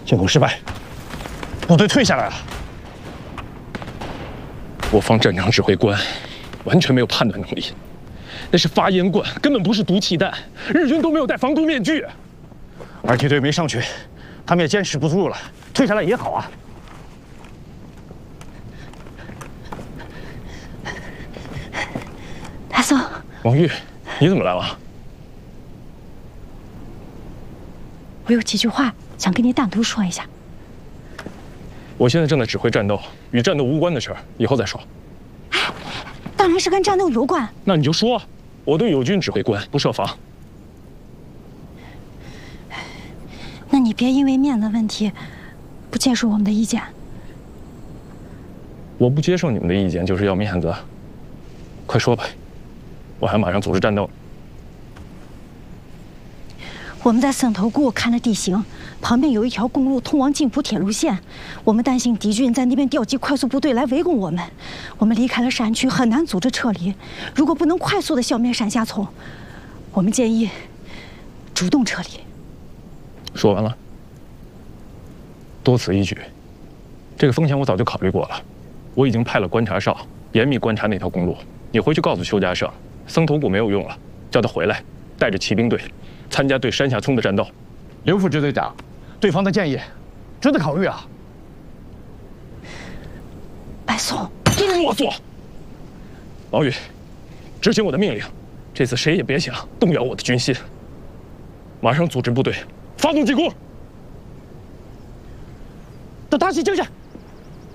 进攻失败，部队退下来了。 我方战场指挥官完全没有判断能力，那是发烟罐，根本不是毒气弹。日军都没有戴防毒面具。 二梯队没上去，他们也坚持不住了，退下来也好啊。 大宋， 王玉，你怎么来了？ 我有几句话想跟你单独说一下。 我现在正在指挥战斗，与战斗无关的事儿以后再说。 哎，当然是跟战斗有关。 那你就说，我对友军指挥官不设防。 那你别因为面子问题不接受我们的意见。 我不接受你们的意见就是要面子。快说吧，我还马上组织战斗。 我们在森头谷看了地形，旁边有一条公路通往津浦铁路线，我们担心敌军在那边调集快速部队来围攻我们。我们离开了山区，很难组织撤离。如果不能快速的消灭山下丛，我们建议主动撤离。 说完了。多此一举，这个风险我早就考虑过了。我已经派了观察哨严密观察那条公路。你回去告诉邱家胜，僧头谷没有用了，叫他回来，带着骑兵队参加对山下村的战斗。 刘副支队长，对方的建议值得考虑啊。 白松， 真啰嗦！王宇，执行我的命令，这次谁也别想动摇我的军心。马上组织部队，发动进攻。 都打起精神！